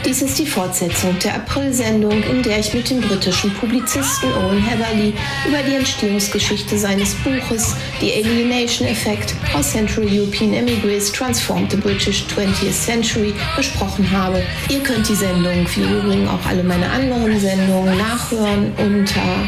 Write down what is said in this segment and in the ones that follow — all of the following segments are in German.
Dies ist die Fortsetzung der April-Sendung, in der ich mit dem britischen Publizisten Owen Heatherly über die Entstehungsgeschichte seines Buches The Alienation Effect: How Central European Emigres Transformed the British 20th Century gesprochen habe. Ihr könnt die Sendung, wie im Übrigen auch alle meine anderen Sendungen, nachhören unter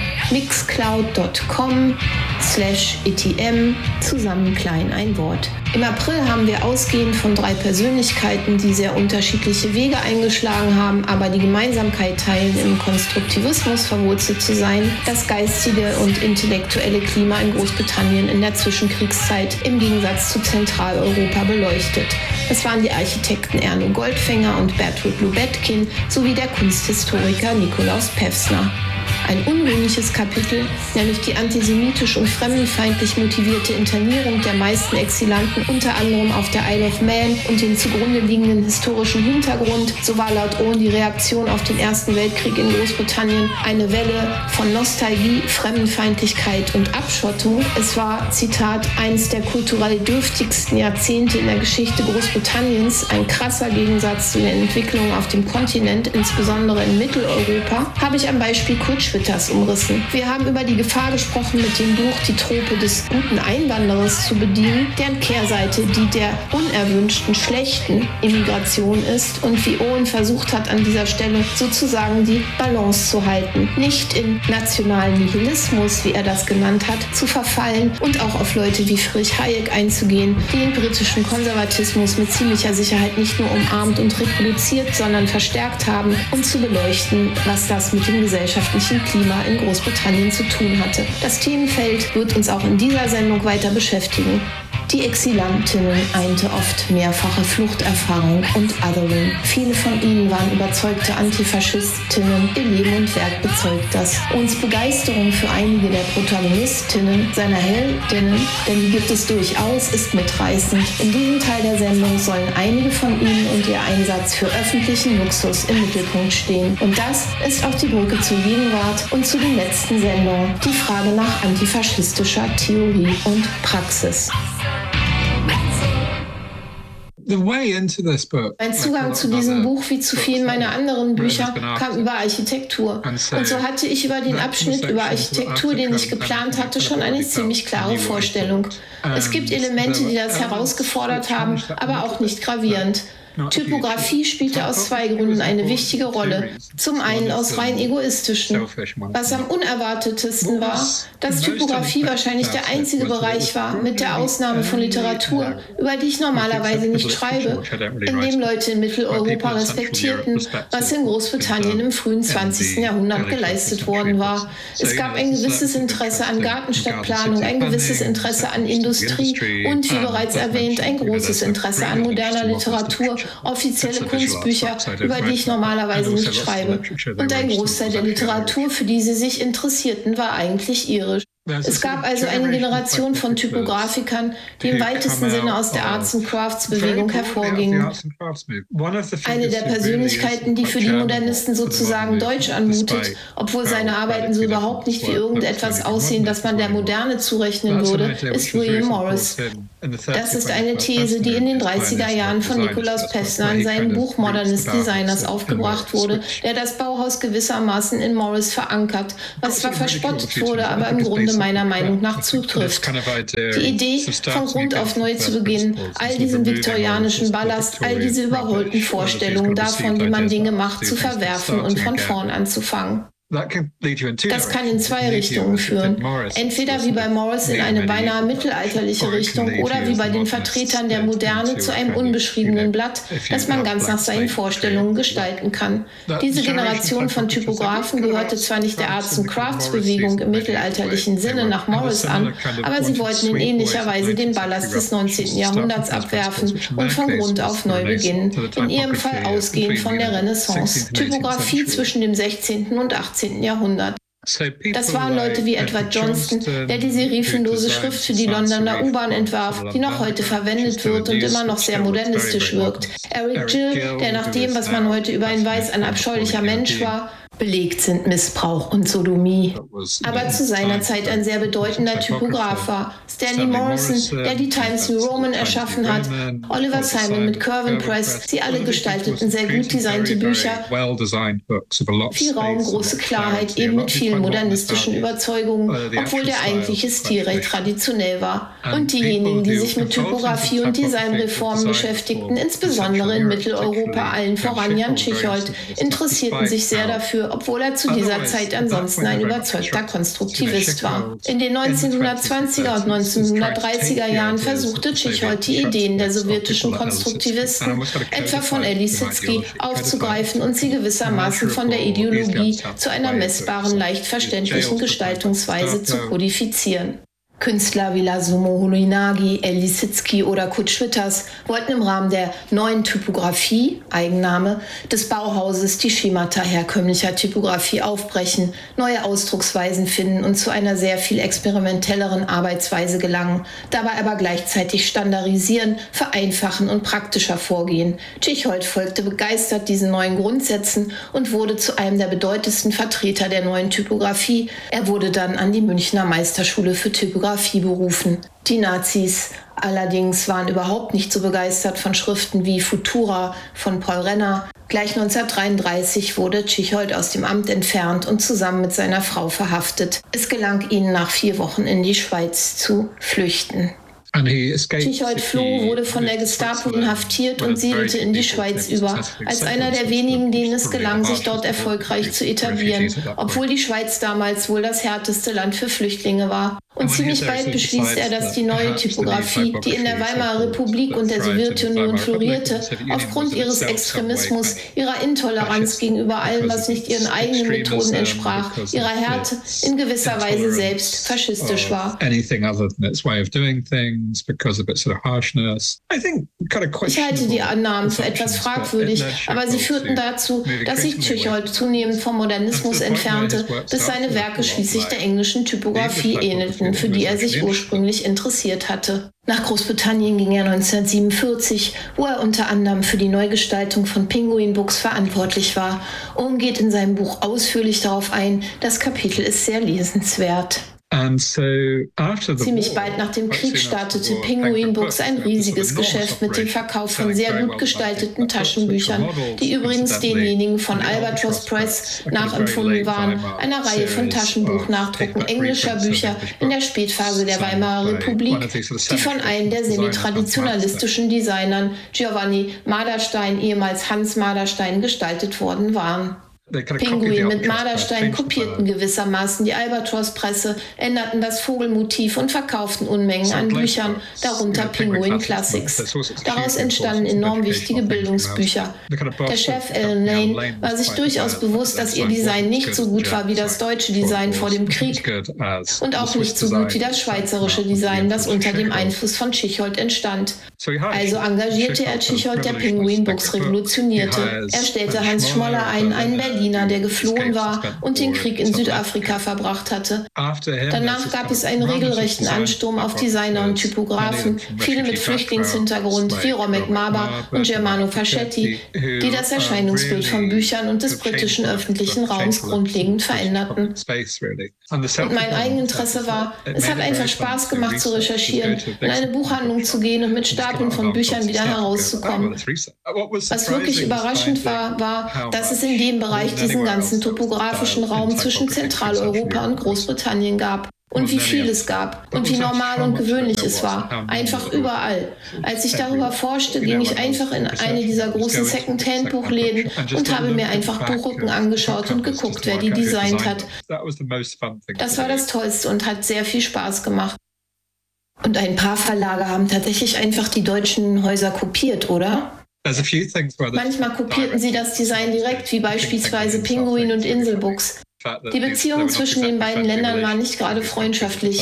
mixcloud.com/etm, zusammen klein ein Wort. Im April haben wir ausgehend von 3 Persönlichkeiten, die sehr unterschiedliche Wege eingeschlagen haben, aber die Gemeinsamkeit teilen, im Konstruktivismus verwurzelt zu sein, das geistige und intellektuelle Klima in Großbritannien in der Zwischenkriegszeit im Gegensatz zu Zentraleuropa beleuchtet. Das waren die Architekten Erno Goldfänger und Bertolt Lubetkin sowie der Kunsthistoriker Nikolaus Pevsner. Ein ungewöhnliches Kapitel, nämlich die antisemitisch und fremdenfeindlich motivierte Internierung der meisten Exilanten, unter anderem auf der Isle of Man, und den zugrunde liegenden historischen Hintergrund, so war laut Owen die Reaktion auf den Ersten Weltkrieg in Großbritannien eine Welle von Nostalgie, Fremdenfeindlichkeit und Abschottung. Es war, Zitat, eines der kulturell dürftigsten Jahrzehnte in der Geschichte Großbritanniens, ein krasser Gegensatz zu den Entwicklungen auf dem Kontinent, insbesondere in Mitteleuropa, habe ich am Beispiel Kurt Schwitters umrissen. Wir haben über die Gefahr gesprochen, mit dem Buch die Trope des guten Einwanderers zu bedienen, deren Kehrseite die der unerwünschten, schlechten Immigration ist, und wie Owen versucht hat, an dieser Stelle sozusagen die Balance zu halten. Nicht in nationalen Nihilismus, wie er das genannt hat, zu verfallen und auch auf Leute wie Friedrich Hayek einzugehen, die den britischen Konservatismus mit ziemlicher Sicherheit nicht nur umarmt und reproduziert, sondern verstärkt haben, und zu beleuchten, was das mit dem gesellschaftlichen Klima in Großbritannien zu tun hatte. Das Themenfeld wird uns auch in dieser Sendung weiter beschäftigen. Die Exilantinnen einte oft mehrfache Fluchterfahrung und Othering. Viele von ihnen waren überzeugte Antifaschistinnen. Ihr Leben und Werk bezeugt das. Uns Begeisterung für einige der Protagonistinnen, seiner Heldinnen, denn die gibt es durchaus, ist mitreißend. In diesem Teil der Sendung sollen einige von ihnen und ihr Einsatz für öffentlichen Luxus im Mittelpunkt stehen. Und das ist auch die Brücke zur Gegenwart und zu den letzten Sendungen, die Frage nach antifaschistischer Theorie und Praxis. Mein Zugang zu diesem Buch, wie zu vielen meiner anderen Bücher, kam über Architektur. Und so hatte ich über den Abschnitt über Architektur, den ich geplant hatte, schon eine ziemlich klare Vorstellung. Es gibt Elemente, die das herausgefordert haben, aber auch nicht gravierend. Typografie spielte aus 2 Gründen eine wichtige Rolle. Zum einen aus rein egoistischen. Was am unerwartetesten war, dass Typografie wahrscheinlich der einzige Bereich war, mit der Ausnahme von Literatur, über die ich normalerweise nicht schreibe, in dem Leute in Mitteleuropa respektierten, was in Großbritannien im frühen 20. Jahrhundert geleistet worden war. Es gab ein gewisses Interesse an Gartenstadtplanung, ein gewisses Interesse an Industrie und, wie bereits erwähnt, ein großes Interesse an moderner Literatur, offizielle Kunstbücher, über die ich normalerweise nicht schreibe. Und ein Großteil der Literatur, für die sie sich interessierten, war eigentlich irisch. Es gab also eine Generation von Typografikern, die im weitesten Sinne aus der Arts and Crafts Bewegung hervorgingen. Eine der Persönlichkeiten, die für die Modernisten sozusagen deutsch anmutet, obwohl seine Arbeiten so überhaupt nicht wie irgendetwas aussehen, das man der Moderne zurechnen würde, ist William Morris. Das ist eine These, die in den 30er Jahren von Nikolaus Pevsner in seinem Buch Modernist Designers aufgebracht wurde, der das Bauhaus gewissermaßen in Morris verankert, was zwar verspottet wurde, aber im Grunde meiner Meinung nach zutrifft. Die Idee, von Grund auf neu zu beginnen, all diesen viktorianischen Ballast, all diese überholten Vorstellungen davon, wie man Dinge macht, zu verwerfen und von vorn anzufangen. Das kann in 2 Richtungen führen. Entweder wie bei Morris in eine beinahe mittelalterliche Richtung oder wie bei den Vertretern der Moderne zu einem unbeschriebenen Blatt, das man ganz nach seinen Vorstellungen gestalten kann. Diese Generation von Typografen gehörte zwar nicht der Arts and Crafts Bewegung im mittelalterlichen Sinne nach Morris an, aber sie wollten in ähnlicher Weise den Ballast des 19. Jahrhunderts abwerfen und von Grund auf neu beginnen, in ihrem Fall ausgehend von der Renaissance. Typografie zwischen dem 16. und 18. Jahrhundert. Das waren Leute wie Edward Johnston, der die serifenlose Schrift für die Londoner U-Bahn entwarf, die noch heute verwendet wird und immer noch sehr modernistisch wirkt. Eric Gill, der nach dem, was man heute über ihn weiß, ein abscheulicher Mensch war. Belegt sind Missbrauch und Sodomie. Aber zu seiner Zeit ein sehr bedeutender Typograf war. Stanley Morrison, der die Times New Roman erschaffen hat, Oliver Simon mit Curwen Press, sie alle gestalteten sehr gut designte Bücher, viel Raum, große Klarheit, eben mit vielen modernistischen Überzeugungen, obwohl der eigentliche Stil recht traditionell war. Und diejenigen, die sich mit Typografie und Designreformen beschäftigten, insbesondere in Mitteleuropa, allen voran Jan Tschichold, interessierten sich sehr dafür, obwohl er zu dieser Zeit ansonsten ein überzeugter Konstruktivist war. In den 1920er und 1930er Jahren versuchte Tschichold die Ideen der sowjetischen Konstruktivisten, etwa von Elie Sitzky, aufzugreifen und sie gewissermaßen von der Ideologie zu einer messbaren, leicht verständlichen Gestaltungsweise zu kodifizieren. Künstler wie Lasumo Horinagi, Elie Sitzky oder Kurt Schwitters wollten im Rahmen der neuen Typografie, Eigenname, des Bauhauses die Schemata herkömmlicher Typografie aufbrechen, neue Ausdrucksweisen finden und zu einer sehr viel experimentelleren Arbeitsweise gelangen, dabei aber gleichzeitig standardisieren, vereinfachen und praktischer vorgehen. Tschichold folgte begeistert diesen neuen Grundsätzen und wurde zu einem der bedeutendsten Vertreter der neuen Typografie. Er wurde dann an die Münchner Meisterschule für Typografie berufen. Die Nazis allerdings waren überhaupt nicht so begeistert von Schriften wie Futura von Paul Renner. Gleich 1933 wurde Tschichold aus dem Amt entfernt und zusammen mit seiner Frau verhaftet. Es gelang ihnen nach 4 Wochen in die Schweiz zu flüchten. Tschichold floh, wurde von der Gestapo inhaftiert und siedelte in die Schweiz über, als einer der wenigen, denen es gelang, sich dort erfolgreich zu etablieren, obwohl die Schweiz damals wohl das härteste Land für Flüchtlinge war. Und ziemlich bald beschließt er, dass die neue Typografie, die in der Weimarer Republik und der Sowjetunion florierte, aufgrund ihres Extremismus, ihrer Intoleranz gegenüber allem, was nicht ihren eigenen Methoden entsprach, ihrer Härte, in gewisser Weise selbst faschistisch war. Ich halte die Annahmen für etwas fragwürdig, aber sie führten dazu, dass sich Tschichold zunehmend vom Modernismus entfernte, bis seine Werke schließlich der englischen Typografie ähnelten, für die er sich ursprünglich interessiert hatte. Nach Großbritannien ging er 1947, wo er unter anderem für die Neugestaltung von Penguin Books verantwortlich war. Ohm geht in seinem Buch ausführlich darauf ein, das Kapitel ist sehr lesenswert. Ziemlich bald nach dem Krieg startete Penguin Books ein riesiges Geschäft mit dem Verkauf von sehr gut gestalteten Taschenbüchern, die übrigens denjenigen von Albatross Press nachempfunden waren, einer Reihe von Taschenbuchnachdrucken englischer Bücher in der Spätphase der Weimarer Republik, die von einem der semi-traditionalistischen Designern Giovanni Marderstein, ehemals Hans Marderstein, gestaltet worden waren. Penguin mit Marderstein kopierten gewissermaßen die Albatross-Presse, änderten das Vogelmotiv und verkauften Unmengen an Büchern, darunter Penguin Classics. Daraus entstanden enorm wichtige Bildungsbücher. Der Chef Alan Lane war sich durchaus bewusst, dass ihr Design nicht so gut war wie das deutsche Design vor dem Krieg und auch nicht so gut wie das schweizerische Design, das unter dem Einfluss von Tschichold entstand. Also engagierte er Tschichold, der Penguin Books revolutionierte. Er stellte Hans Schmoller ein, einen Berliner, der geflohen war und den Krieg in Südafrika verbracht hatte. Danach gab es einen regelrechten Ansturm auf Designer und Typografen, viele mit Flüchtlingshintergrund wie Romek Maba und Germano Fascetti, die das Erscheinungsbild von Büchern und des britischen öffentlichen Raums grundlegend veränderten. Und mein Eigeninteresse war, es hat einfach Spaß gemacht zu recherchieren, in eine Buchhandlung zu gehen und mit Stapeln von Büchern wieder herauszukommen. Was wirklich überraschend war, dass es in dem Bereich diesen ganzen topografischen Raum zwischen Zentraleuropa und Großbritannien gab. Und wie viel es gab und wie normal und gewöhnlich es war. Einfach überall. Als ich darüber forschte, ging ich einfach in eine dieser großen Second-Hand-Buchläden und habe mir einfach Buchrücken angeschaut und geguckt, wer die designt hat. Das war das Tollste und hat sehr viel Spaß gemacht. Und ein paar Verlage haben tatsächlich einfach die deutschen Häuser kopiert, oder? Manchmal kopierten sie das Design direkt, wie beispielsweise Penguin und Inselbooks. Die Beziehung zwischen den beiden Ländern war nicht gerade freundschaftlich.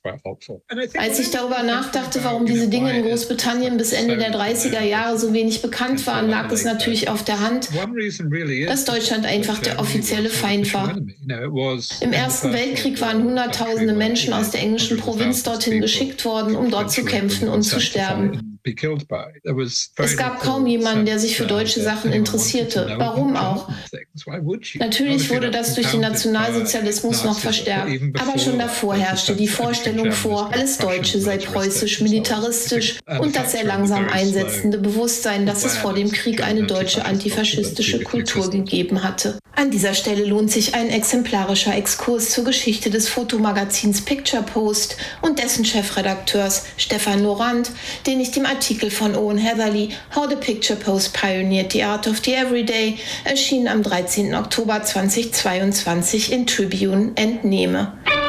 Als ich darüber nachdachte, warum diese Dinge in Großbritannien bis Ende der 30er Jahre so wenig bekannt waren, lag es natürlich auf der Hand, dass Deutschland einfach der offizielle Feind war. Im Ersten Weltkrieg waren Hunderttausende Menschen aus der englischen Provinz dorthin geschickt worden, um dort zu kämpfen und zu sterben. Es gab kaum jemanden, der sich für deutsche Sachen interessierte. Warum auch? Natürlich wurde das durch den Nationalsozialismus noch verstärkt. Aber schon davor herrschte die Vorstellung vor, alles Deutsche sei preußisch, militaristisch und das sehr langsam einsetzende Bewusstsein, dass es vor dem Krieg eine deutsche antifaschistische Kultur gegeben hatte. An dieser Stelle lohnt sich ein exemplarischer Exkurs zur Geschichte des Fotomagazins Picture Post und dessen Chefredakteurs Stefan Lorand, den ich dem Artikel von Owen Heatherly How the Picture Post Pioneered the Art of the Everyday, erschienen am 13. Oktober 2022 in Tribune, entnehme.